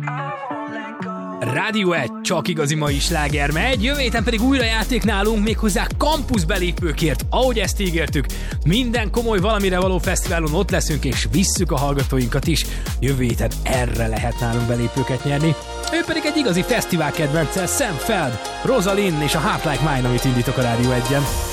Rádió 1, csak igazi mai sláger megy, jövő héten pedig újra játék nálunk, méghozzá campus belépőkért, ahogy ezt ígértük. Minden komoly valamire való fesztiválon ott leszünk, és visszük a hallgatóinkat is. Jövő héten erre lehet nálunk belépőket nyerni. Ő pedig egy igazi fesztivál kedvence, Sam Feld, Rosalind és a Heart Like Mine, amit indítok a Rádió 1-en.